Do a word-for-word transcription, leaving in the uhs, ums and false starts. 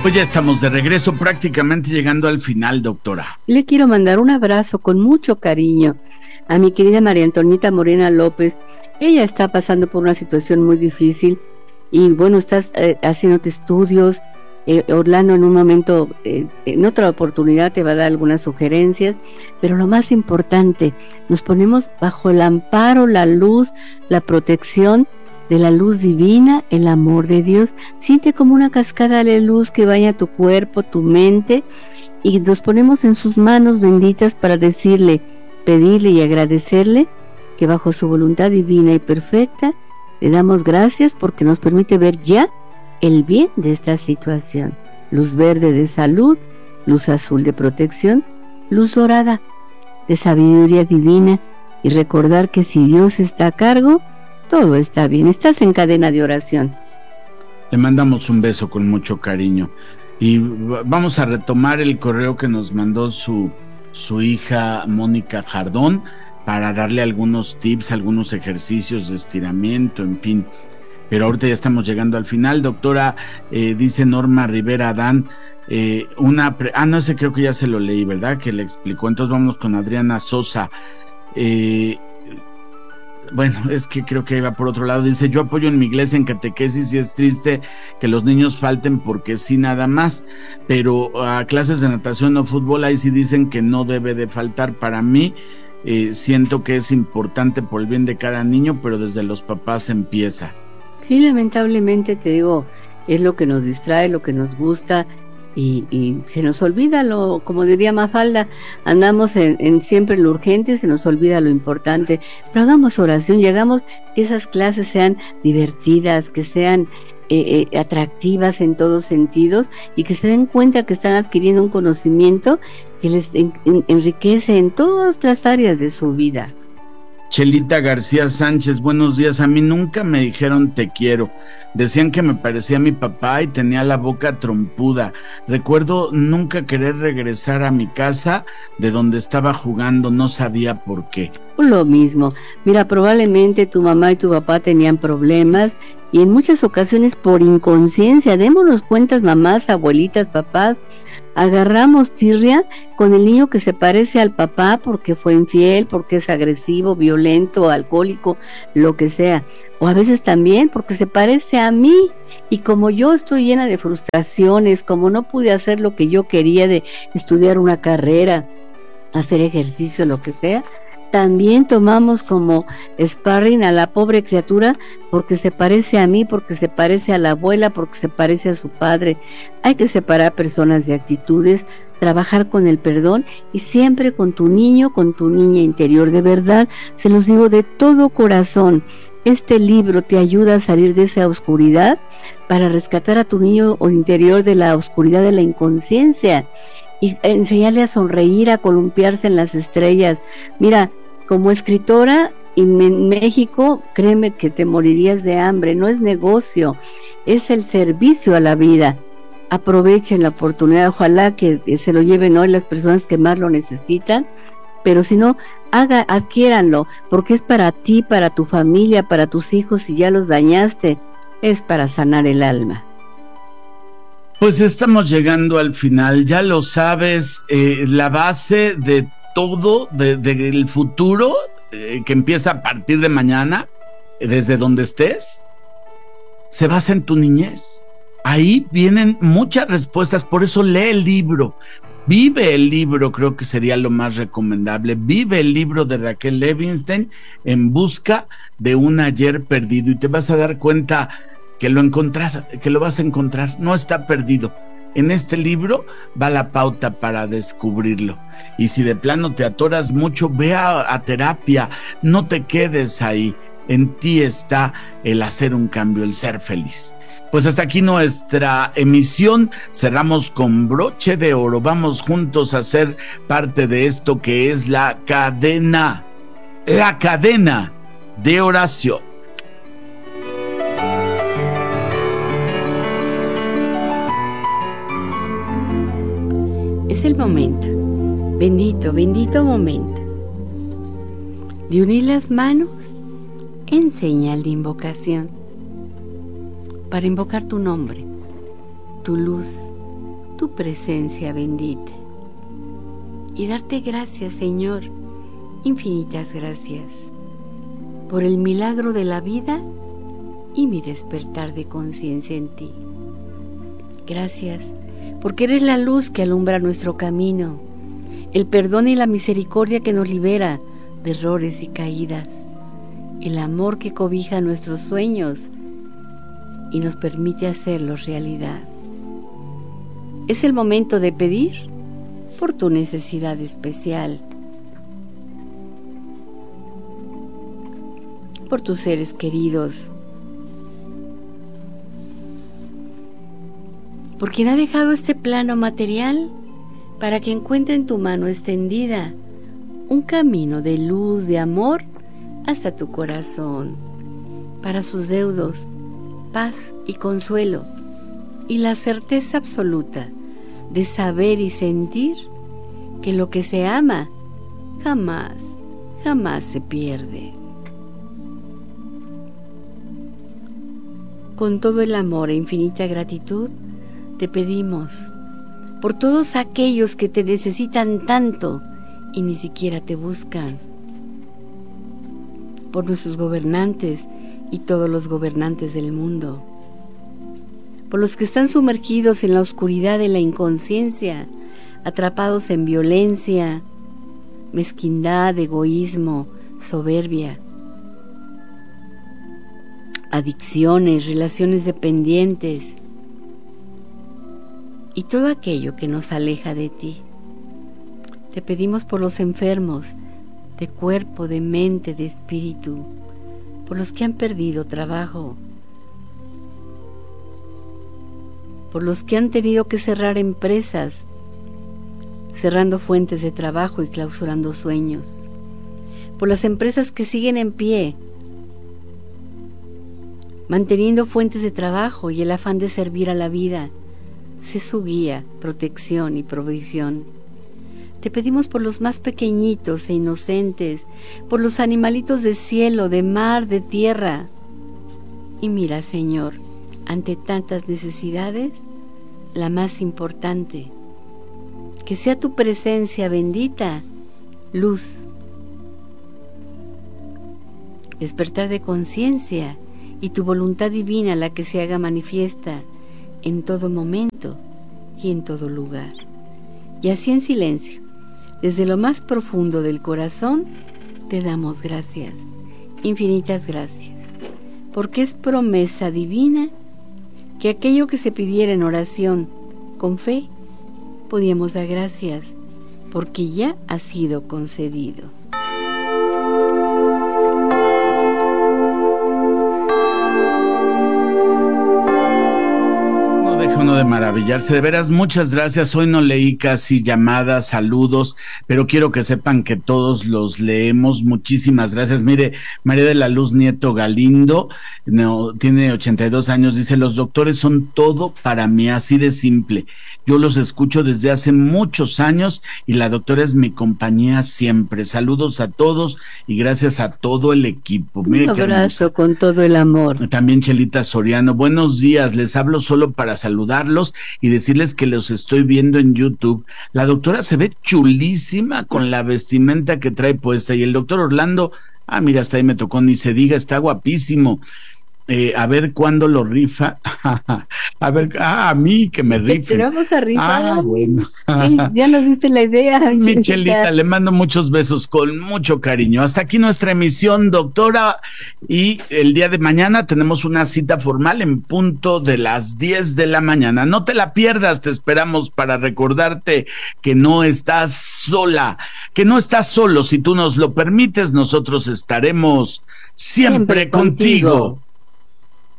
Pues ya estamos de regreso, prácticamente llegando al final, doctora. Le quiero mandar un abrazo con mucho cariño a mi querida María Antonita Morena López. Ella está pasando por una situación muy difícil y bueno, estás eh, haciéndote estudios. Eh, Orlando en un momento, eh, en otra oportunidad te va a dar algunas sugerencias, pero lo más importante, nos ponemos bajo el amparo, la luz, la protección de la luz divina, el amor de Dios. Siente como una cascada de luz que baña tu cuerpo, tu mente, y nos ponemos en sus manos benditas para decirle, pedirle y agradecerle que bajo su voluntad divina y perfecta le damos gracias porque nos permite ver ya el bien de esta situación. Luz verde de salud, luz azul de protección, luz dorada de sabiduría divina, y recordar que si Dios está a cargo, todo está bien. Estás en cadena de oración. Le mandamos un beso con mucho cariño y vamos a retomar el correo que nos mandó su, su hija Mónica Jardón para darle algunos tips, algunos ejercicios de estiramiento, en fin. Pero ahorita ya estamos llegando al final. Doctora, eh, dice Norma Rivera Adán, eh, una... Pre- ah, no, ese creo que ya se lo leí, ¿verdad? Que le explicó. Entonces vamos con Adriana Sosa. Eh, bueno, es que creo que iba por otro lado. Dice, yo apoyo en mi iglesia en catequesis y es triste que los niños falten porque sí nada más, pero a clases de natación o fútbol ahí sí dicen que no debe de faltar. Para mí, eh, siento que es importante por el bien de cada niño, pero desde los papás empieza. Sí, lamentablemente te digo, es lo que nos distrae, lo que nos gusta, y, y se nos olvida lo, como diría Mafalda, andamos en, en siempre lo urgente y se nos olvida lo importante. Pero hagamos oración y hagamos que esas clases sean divertidas, que sean eh, eh, atractivas en todos sentidos, y que se den cuenta que están adquiriendo un conocimiento que les en, en, enriquece en todas las áreas de su vida. Chelita García Sánchez, buenos días. A mí nunca me dijeron te quiero. Decían que me parecía a mi papá y tenía la boca trompuda. Recuerdo nunca querer regresar a mi casa de donde estaba jugando, no sabía por qué. Lo mismo. Mira, probablemente tu mamá y tu papá tenían problemas y en muchas ocasiones por inconsciencia, démonos cuentas, mamás, abuelitas, papás, agarramos tirria con el niño que se parece al papá porque fue infiel, porque es agresivo, violento, alcohólico, lo que sea. O a veces también porque se parece a mí, y como yo estoy llena de frustraciones, como no pude hacer lo que yo quería de estudiar una carrera, hacer ejercicio, lo que sea, también tomamos como sparring a la pobre criatura porque se parece a mí, porque se parece a la abuela, porque se parece a su padre. Hay que separar personas de actitudes, trabajar con el perdón y siempre con tu niño, con tu niña interior. De verdad, se los digo de todo corazón, este libro te ayuda a salir de esa oscuridad para rescatar a tu niño interior de la oscuridad de la inconsciencia y enseñarle a sonreír, a columpiarse en las estrellas. Mira, como escritora en México, créeme que te morirías de hambre, no es negocio, es el servicio a la vida. Aprovechen la oportunidad, ojalá que, que se lo lleven hoy las personas que más lo necesitan, pero si no, haga, adquiéranlo, porque es para ti, para tu familia, para tus hijos. Si ya los dañaste, es para sanar el alma. Pues estamos llegando al final, ya lo sabes, eh, la base de todo, de, de, del futuro, eh, que empieza a partir de mañana, eh, desde donde estés, se basa en tu niñez. Ahí vienen muchas respuestas, por eso lee el libro, vive el libro, creo que sería lo más recomendable. Vive el libro de Raquel Levinstein, En busca de un ayer perdido, y te vas a dar cuenta que lo encontrás, que lo vas a encontrar, no está perdido. En este libro va la pauta para descubrirlo. Y si de plano te atoras mucho, ve a, a terapia, no te quedes ahí. En ti está el hacer un cambio, el ser feliz. Pues hasta aquí nuestra emisión, cerramos con broche de oro. Vamos juntos a ser parte de esto que es la cadena, la cadena de oración. Es el momento, bendito, bendito momento, de unir las manos en señal de invocación, para invocar tu nombre, tu luz, tu presencia bendita. Y darte gracias, Señor, infinitas gracias, por el milagro de la vida y mi despertar de conciencia en ti. Gracias, porque eres la luz que alumbra nuestro camino, el perdón y la misericordia que nos libera de errores y caídas, el amor que cobija nuestros sueños y nos permite hacerlos realidad. Es el momento de pedir por tu necesidad especial, por tus seres queridos, por quien ha dejado este plano material para que encuentre en tu mano extendida un camino de luz, de amor hasta tu corazón, para sus deudos, paz y consuelo, y la certeza absoluta de saber y sentir que lo que se ama jamás, jamás se pierde. Con todo el amor e infinita gratitud, te pedimos por todos aquellos que te necesitan tanto y ni siquiera te buscan, por nuestros gobernantes y todos los gobernantes del mundo, por los que están sumergidos en la oscuridad de la inconsciencia, atrapados en violencia, mezquindad, egoísmo, soberbia, adicciones, relaciones dependientes y todo aquello que nos aleja de ti. Te pedimos por los enfermos de cuerpo, de mente, de espíritu, por los que han perdido trabajo, por los que han tenido que cerrar empresas, cerrando fuentes de trabajo y clausurando sueños, por las empresas que siguen en pie, manteniendo fuentes de trabajo y el afán de servir a la vida. Sé su guía, protección y provisión. Te pedimos por los más pequeñitos e inocentes, por los animalitos de cielo, de mar, de tierra. Y mira, Señor, ante tantas necesidades, la más importante, que sea tu presencia bendita, luz, despertar de conciencia y tu voluntad divina la que se haga manifiesta en todo momento y en todo lugar. Y así en silencio, desde lo más profundo del corazón, te damos gracias, infinitas gracias, porque es promesa divina que aquello que se pidiera en oración con fe, podíamos dar gracias, porque ya ha sido concedido. Uno de maravillarse, de veras, muchas gracias. Hoy no leí casi llamadas, saludos, pero quiero que sepan que todos los leemos. Muchísimas gracias. Mire, María de la Luz Nieto Galindo, no, tiene ochenta y dos años, dice: los doctores son todo para mí, así de simple. Yo los escucho desde hace muchos años y la doctora es mi compañía siempre. Saludos a todos y gracias a todo el equipo. Mire, un abrazo con todo el amor. También Chelita Soriano, buenos días, les hablo solo para saludarlos y decirles que los estoy viendo en YouTube. La doctora se ve chulísima con la vestimenta que trae puesta y el doctor Orlando, ah, mira, hasta ahí me tocó, ni se diga, está guapísimo. Eh, a ver cuándo lo rifa. A ver, ah, a mí que me rifen. Te vamos a rifar. Ah, bueno. Sí, ya nos diste la idea. Michelita, le mando muchos besos con mucho cariño. Hasta aquí nuestra emisión, doctora. Y el día de mañana tenemos una cita formal en punto de las diez de la mañana. No te la pierdas, te esperamos para recordarte que no estás sola, que no estás solo. Si tú nos lo permites, nosotros estaremos siempre, siempre contigo. contigo.